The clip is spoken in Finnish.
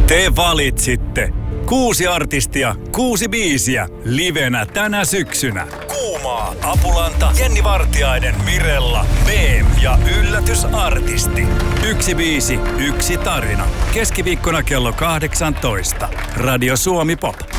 Te valitsitte 6 artistia, 6 biisiä, livenä tänä syksynä. Kuumaa, Apulanta, Jenni Vartiainen, Mirella, Beem ja yllätysartisti. 1 biisi, 1 tarina. Keskiviikkona kello 18. Radio Suomi Pop.